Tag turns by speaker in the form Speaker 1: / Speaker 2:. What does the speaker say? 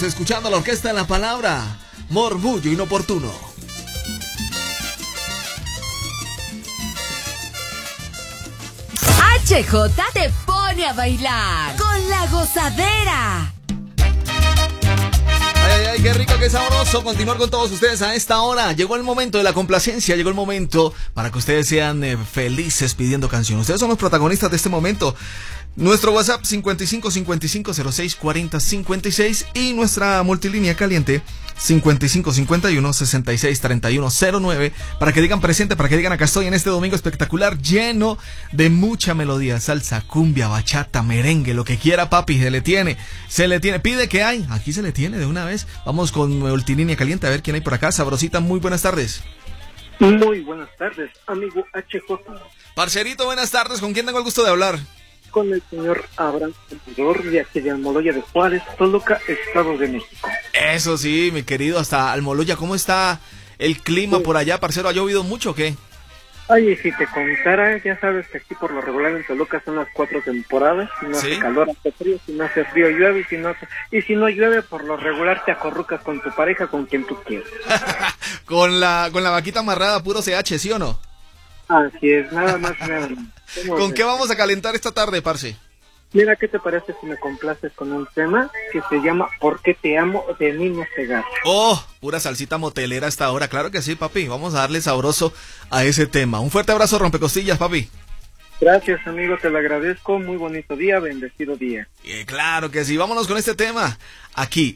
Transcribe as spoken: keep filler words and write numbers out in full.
Speaker 1: Escuchando la orquesta de la palabra, Murmullo Inoportuno.
Speaker 2: H J te pone a bailar con la gozadera.
Speaker 1: Ay, ay, ay, qué rico, qué sabroso continuar con todos ustedes a esta hora. Llegó el momento de la complacencia, llegó el momento para que ustedes sean eh, felices pidiendo canciones. Ustedes son los protagonistas de este momento. Nuestro WhatsApp cincuenta y cinco cincuenta y cinco cero seis cuarenta cincuenta y seis y nuestra multilínea caliente cincuenta y cinco cincuenta y uno sesenta y seis treinta y uno cero nueve para que digan presente, para que digan acá estoy en este domingo espectacular lleno de mucha melodía, salsa, cumbia, bachata, merengue, lo que quiera papi, se le tiene, se le tiene, pide que hay, aquí se le tiene de una vez. Vamos con multilínea caliente a ver quién hay por acá. Sabrosita, muy buenas tardes.
Speaker 3: Muy buenas tardes, amigo H J.
Speaker 1: Parcerito, buenas tardes, ¿con quién tengo el gusto de hablar?
Speaker 3: Con el señor Abraham Salvador de aquí de Almoloya de Juárez, Toluca, Estado de México.
Speaker 1: Eso sí, mi querido, hasta Almoloya, ¿cómo está el clima sí. por allá, parcero? ¿Ha llovido mucho o qué?
Speaker 3: Oye, si te contara, ya sabes que aquí por lo regular en Toluca son las cuatro temporadas, si no ¿Sí? hace calor, hace frío, si no hace frío llueve, y si no, y si no llueve, por lo regular te acorrucas con tu pareja, con quien tú quieras.
Speaker 1: con la con la vaquita amarrada, puro C H, ¿sí o no?
Speaker 3: Así es, nada más nada.
Speaker 1: ¿Con qué vamos a calentar esta tarde, parce?
Speaker 3: Mira, ¿qué te parece si me complaces con un tema que se llama ¿Por qué te amo? De Niño Segarra?
Speaker 1: Oh, pura salsita motelera hasta ahora, claro que sí, papi. Vamos a darle sabroso a ese tema. Un fuerte abrazo, rompecostillas, papi.
Speaker 3: Gracias, amigo, te lo agradezco. Muy bonito día, bendecido día.
Speaker 1: Eh, claro que sí, vámonos con este tema. Aquí,